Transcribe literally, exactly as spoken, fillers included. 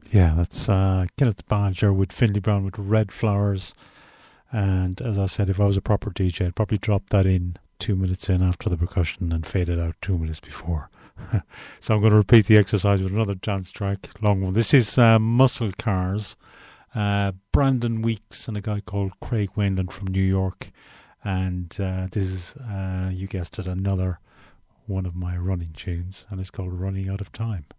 Yeah, that's uh, Kenneth Badger with Finley Brown with Red Flowers. And as I said, if I was a proper D J, I'd probably drop that in two minutes in after the percussion and fade it out two minutes before. So I'm going to repeat the exercise with another dance track, long one. This is uh, Muscle Cars, uh, Brandon Weeks and a guy called Craig Wayland from New York. And uh, this is, uh, you guessed it, another one of my running tunes, and it's called Running Out of Time.